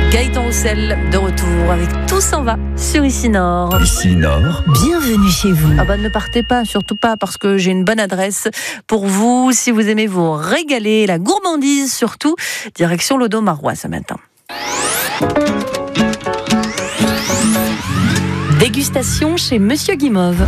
Gaëtan Roussel de retour avec Tout s'en va sur Ici Nord. Ici Nord, Bienvenue chez vous. Ah bah ne partez pas, surtout pas, parce que j'ai une bonne adresse pour vous si vous aimez vous régaler, la gourmandise surtout. Direction l'Audomarois ce matin. Dégustation chez Monsieur Guimauve.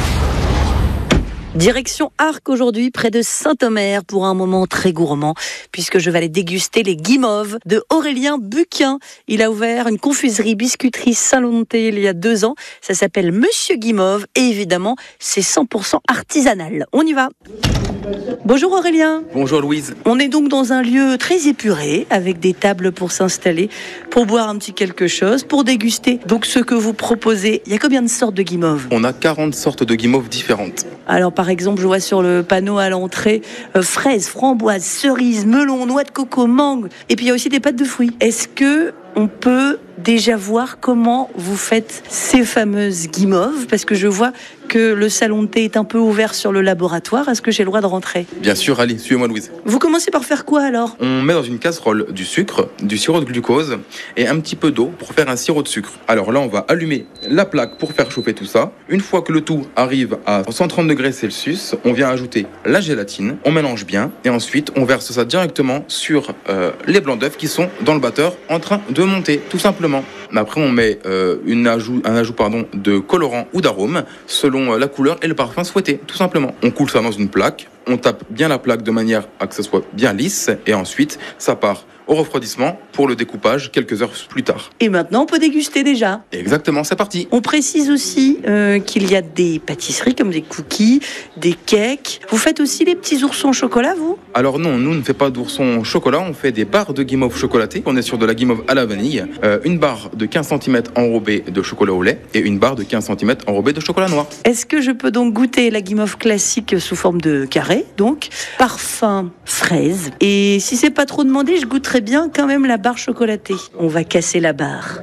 Direction Arques aujourd'hui, près de Saint-Omer, pour un moment très gourmand, puisque je vais aller déguster les guimauves de Aurélien Buquin. Il a ouvert une confiserie biscuiterie Saint-Lonté il y a 2 ans. Ça s'appelle Monsieur Guimauve et évidemment, c'est 100% artisanal. On y va. Bonjour Aurélien. Bonjour Louise. On est donc dans un lieu très épuré, avec des tables pour s'installer, pour boire un petit quelque chose, pour déguster. Donc ce que vous proposez, il y a combien de sortes de guimauves ? On a 40 sortes de guimauves différentes. Alors par exemple, je vois sur le panneau à l'entrée fraises, framboises, cerises, melons, noix de coco, mangue. Et puis il y a aussi des pâtes de fruits. Est-ce que on peut déjà voir comment vous faites ces fameuses guimauves ? Parce que je vois que le salon de thé est un peu ouvert sur le laboratoire. Est-ce que j'ai le droit de rentrer ? Bien sûr, allez, suivez-moi Louise. Vous commencez par faire quoi alors ? On met dans une casserole du sucre, du sirop de glucose et un petit peu d'eau pour faire un sirop de sucre. Alors là, on va allumer la plaque pour faire chauffer tout ça. Une fois que le tout arrive à 130 degrés Celsius, on vient ajouter la gélatine, on mélange bien et ensuite on verse ça directement sur les blancs d'œufs qui sont dans le batteur en train de monter, tout simplement. Mais après, on met un ajout de colorant ou d'arôme selon la couleur et le parfum souhaité, tout simplement. On coule ça dans une plaque, on tape bien la plaque de manière à que ça soit bien lisse et ensuite ça part au refroidissement pour le découpage quelques heures plus tard. Et maintenant, on peut déguster déjà. Exactement, c'est parti. On précise aussi qu'il y a des pâtisseries comme des cookies, des cakes. Vous faites aussi les petits oursons au chocolat, vous ? Alors non, nous ne fait pas d'oursons au chocolat, on fait des barres de guimauve chocolatées. On est sur de la guimauve à la vanille, une barre de 15 cm enrobée de chocolat au lait et une barre de 15 cm enrobée de chocolat noir. Est-ce que je peux donc goûter la guimauve classique sous forme de carré, donc parfum fraise ? Et si c'est pas trop demandé, je goûterai bien quand même la barre chocolatée. On va casser la barre.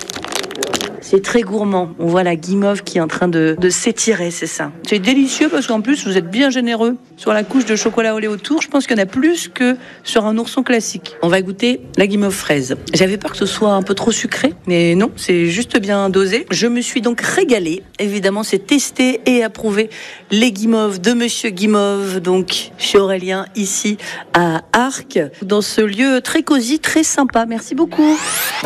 C'est très gourmand. On voit la guimauve qui est en train de s'étirer, c'est ça. C'est délicieux parce qu'en plus, vous êtes bien généreux sur la couche de chocolat au lait autour. Je pense qu'il y en a plus que sur un ourson classique. On va goûter la guimauve fraise. J'avais peur que ce soit un peu trop sucré, mais non, c'est juste bien dosé. Je me suis donc régalée. Évidemment, c'est testé et approuvé les guimauves de Monsieur Guimauve, donc chez Aurélien, ici à Arques, dans ce lieu très cosy, très sympa. Merci beaucoup.